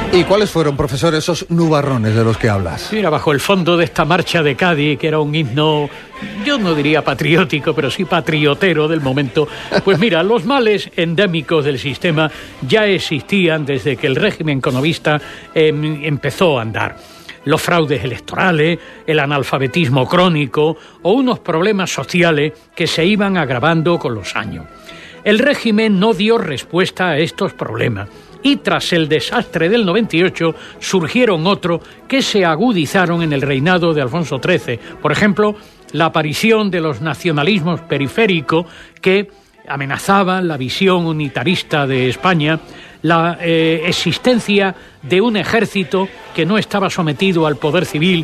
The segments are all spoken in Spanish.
¿Y cuáles fueron, profesor, esos nubarrones de los que hablas? Mira, bajo el fondo de esta marcha de Cádiz, que era un himno, yo no diría patriótico, pero sí patriotero del momento, pues mira, los males endémicos del sistema ya existían desde que el régimen conovista empezó a andar. Los fraudes electorales, el analfabetismo crónico o unos problemas sociales que se iban agravando con los años. El régimen no dio respuesta a estos problemas. Y tras el desastre del 98 surgieron otros que se agudizaron en el reinado de Alfonso XIII. Por ejemplo, la aparición de los nacionalismos periféricos que amenazaban la visión unitarista de España, la existencia de un ejército que no estaba sometido al poder civil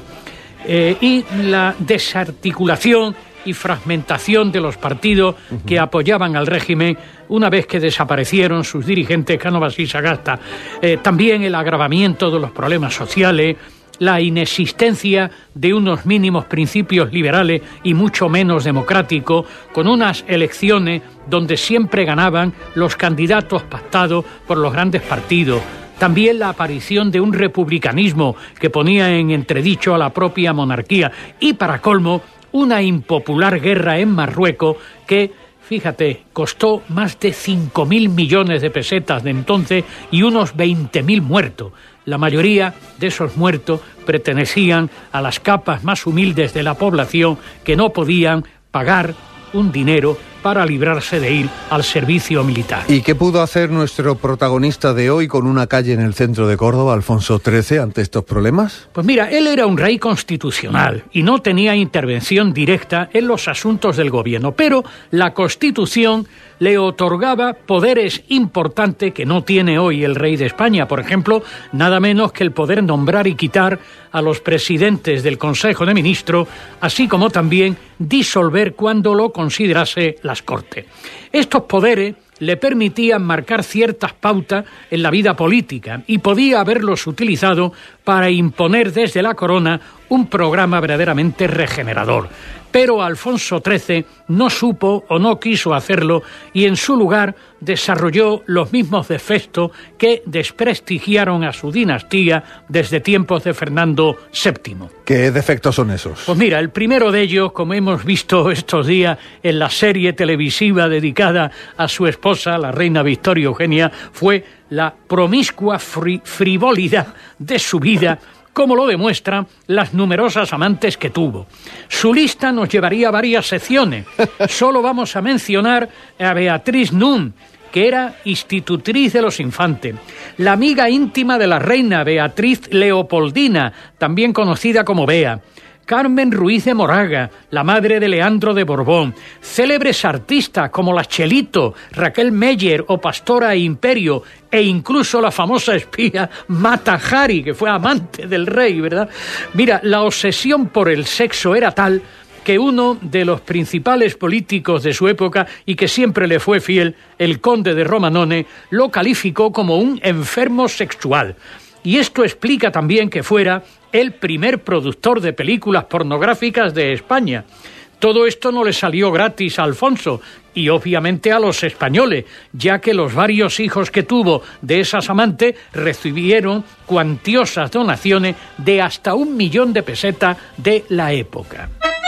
y la desarticulación y fragmentación de los partidos que apoyaban al régimen una vez que desaparecieron sus dirigentes Cánovas y Sagasta. También el agravamiento de los problemas sociales, la inexistencia de unos mínimos principios liberales y mucho menos democráticos, con unas elecciones donde siempre ganaban los candidatos pactados por los grandes partidos. También la aparición de un republicanismo que ponía en entredicho a la propia monarquía y, para colmo, una impopular guerra en Marruecos que, fíjate, costó más de 5.000 millones de pesetas de entonces y unos 20.000 muertos. La mayoría de esos muertos pertenecían a las capas más humildes de la población que no podían pagar un dinero para librarse de ir al servicio militar. ¿Y qué pudo hacer nuestro protagonista de hoy con una calle en el centro de Córdoba, Alfonso XIII, ante estos problemas? Pues mira, él era un rey constitucional y no tenía intervención directa en los asuntos del gobierno, pero la Constitución le otorgaba poderes importantes que no tiene hoy el rey de España. Por ejemplo, nada menos que el poder nombrar y quitar a los presidentes del Consejo de Ministros, así como también disolver cuando lo considerase las Cortes. Estos poderes le permitían marcar ciertas pautas en la vida política y podía haberlos utilizado para imponer desde la corona un programa verdaderamente regenerador. Pero Alfonso XIII no supo o no quiso hacerlo y en su lugar desarrolló los mismos defectos que desprestigiaron a su dinastía desde tiempos de Fernando VII. ¿Qué defectos son esos? Pues mira, el primero de ellos, como hemos visto estos días en la serie televisiva dedicada a su esposa, la reina Victoria Eugenia, fue la promiscua frivolidad de su vida, como lo demuestran las numerosas amantes que tuvo. Su lista nos llevaría a varias secciones. Solo vamos a mencionar a Beatriz Nun, que era institutriz de los infantes, la amiga íntima de la reina, Beatriz Leopoldina, también conocida como Bea, Carmen Ruiz de Moraga, la madre de Leandro de Borbón, célebres artistas como la Chelito, Raquel Meyer o Pastora Imperio, e incluso la famosa espía Mata Hari, que fue amante del rey, ¿verdad? Mira, la obsesión por el sexo era tal que uno de los principales políticos de su época y que siempre le fue fiel, el conde de Romanone, lo calificó como un enfermo sexual. Y esto explica también que fuera el primer productor de películas pornográficas de España. Todo esto no le salió gratis a Alfonso y obviamente a los españoles, ya que los varios hijos que tuvo de esas amantes recibieron cuantiosas donaciones de hasta 1 millón de pesetas de la época.